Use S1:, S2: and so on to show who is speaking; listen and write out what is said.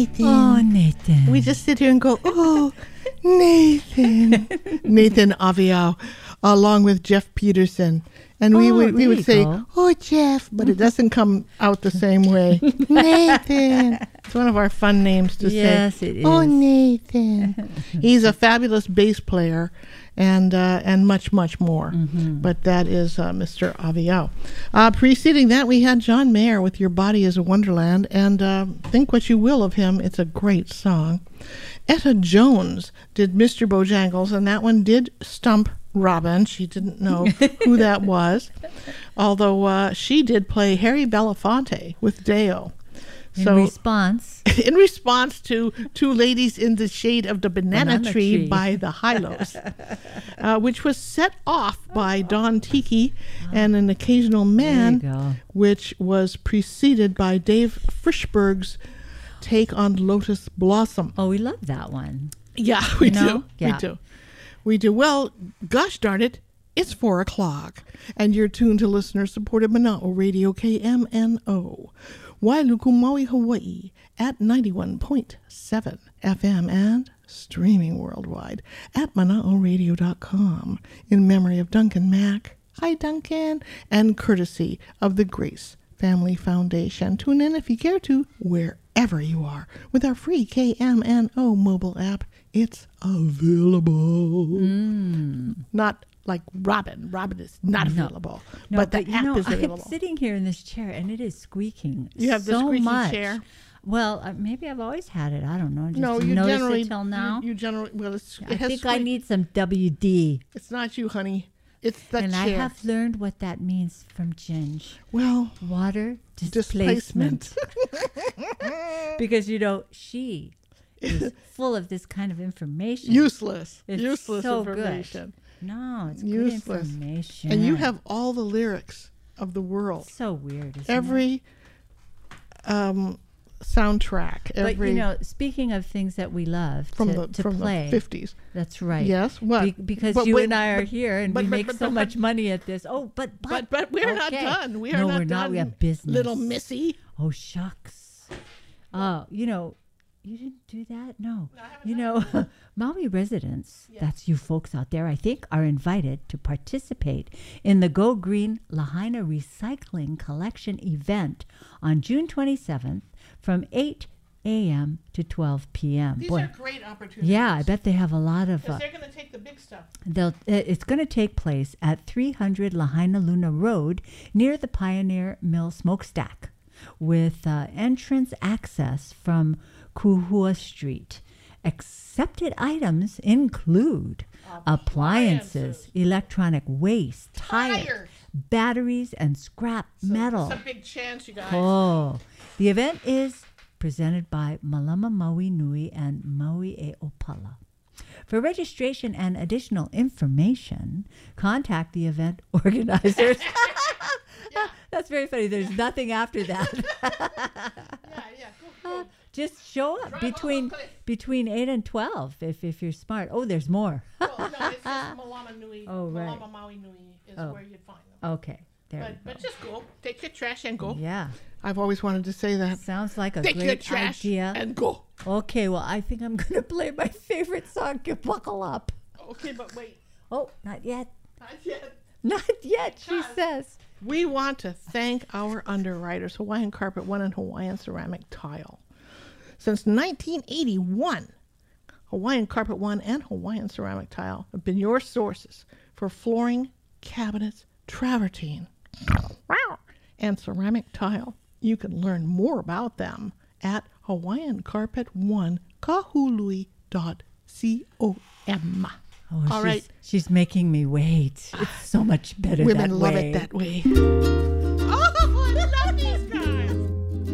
S1: Nathan.
S2: Oh, Nathan.
S1: We just sit here and go, oh, Nathan. Nathan Aviao, along with Jeff Peterson. And we would say, oh, Jeff, but it doesn't come out the same way. Nathan. It's one of our fun names to say.
S2: Yes, it is.
S1: Oh, Nathan. He's a fabulous bass player and much, much more. But that is Mr. Aviao. Preceding that, we had John Mayer with Your Body is a Wonderland. And think what you will of him. It's a great song. Etta Jones did Mr. Bojangles, and that one did stump Robin. She didn't know who that was, although she did play Harry Belafonte with Deo.
S2: In response
S1: to Two Ladies in the Shade of the Banana Tree by the Hilos, which was set off by Don Tiki and An Occasional Man, which was preceded by Dave Frischberg's take on Lotus Blossom.
S2: Oh, we love that one.
S1: Yeah, we do.
S2: Yeah.
S1: We do. We do. Well, gosh darn it, it's 4 o'clock, and you're tuned to listener-supported Mana'o Radio KMNO, Wailuku, Maui, Hawaii, at 91.7 FM and streaming worldwide at Mana'oRadio.com in memory of Duncan Mack. Hi, Duncan. And courtesy of the Grace Family Foundation. Tune in if you care to, wherever you are, with our free KMNO mobile app. It's available. Not like Robin. Robin is not available.
S2: No,
S1: but the app is available.
S2: I'm sitting here in this chair and it is squeaking.
S1: You have the squeaky chair?
S2: Well, maybe I've always had it. I don't know.
S1: No,
S2: you
S1: generally
S2: notice it till now.
S1: You generally well.
S2: I think I need some WD.
S1: It's not you, honey. It's the
S2: and
S1: chair.
S2: I have learned what that means from Ginge.
S1: Well,
S2: water displacement. Because she is full of this kind of information.
S1: Useless.
S2: It's
S1: useless
S2: so
S1: information.
S2: Good. No, it's
S1: useless
S2: good information.
S1: And you have all the lyrics of the world.
S2: It's so weird. Isn't
S1: every soundtrack.
S2: But speaking of things that we love to play,
S1: the 50s.
S2: That's right.
S1: Yes. What?
S2: Because you and I are here and we make so much money at this. Oh, but
S1: we're not done.
S2: We're not. We have business.
S1: Little Missy.
S2: Oh shucks. You didn't do that? No. Maui residents, that's you folks out there, I think, are invited to participate in the Go Green Lahaina Recycling Collection event on June 27th from 8 a.m. to 12 p.m.
S1: These are great opportunities.
S2: Yeah, I bet they have a lot of...
S1: Because they're going to take the big stuff.
S2: It's going to take place at 300 Lahaina Luna Road near the Pioneer Mill Smokestack with entrance access from Kuhua Street. Accepted items include appliances, electronic waste, tires, batteries, and scrap metal.
S1: It's a big chance, you guys.
S2: Oh, the event is presented by Malama Maui Nui and Maui e Opala. For registration and additional information, contact the event organizers. Yeah. That's very funny. There's nothing after that.
S1: Go.
S2: Just show up between 8 and 12 if you're smart. Oh, there's more.
S1: No, it's just Malama Nui.
S2: Oh, right.
S1: Malama Maui Nui is where you find them.
S2: Okay.
S1: But just go. Take your trash and go.
S2: Yeah.
S1: I've always wanted to say that.
S2: Sounds like a
S1: Take
S2: great
S1: your trash
S2: idea.
S1: And go.
S2: Okay, well, I think I'm going to play my favorite song, Buckle Up.
S1: Okay, but wait.
S2: Oh, not yet.
S1: Not yet.
S2: Not yet, she says.
S1: We want to thank our underwriters, Hawaiian Carpet One and Hawaiian Ceramic Tile. Since 1981, Hawaiian Carpet One and Hawaiian Ceramic Tile have been your sources for flooring, cabinets, travertine, and ceramic tile. You can learn more about them at hawaiiancarpet1kahului.com.
S2: All right. She's making me wait. It's so much better that way.
S1: Women love it that way.